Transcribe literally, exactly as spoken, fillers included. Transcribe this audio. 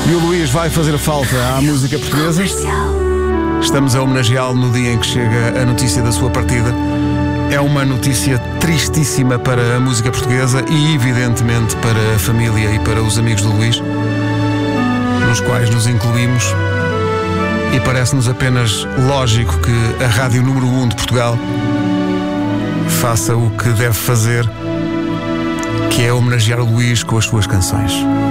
E o Luís vai fazer falta à música portuguesa. Estamos a homenageá-lo no dia em que chega a notícia da sua partida. É uma notícia tristíssima para a música portuguesa e, evidentemente, para a família e para os amigos do Luís, nos quais nos incluímos. E parece-nos apenas lógico que a Rádio Número um de Portugal faça o que deve fazer, que é homenagear o Luís com as suas canções.